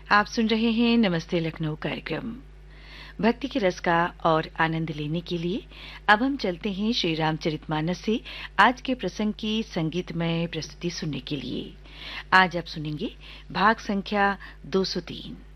आप सुन रहे हैं नमस्ते लखनऊ कार्यक्रम। भक्ति के रस का और आनंद लेने के लिए अब हम चलते हैं श्री रामचरितमानस से आज के प्रसंग की संगीतमय प्रस्तुति सुनने के लिए। आज आप सुनेंगे भाग संख्या 203।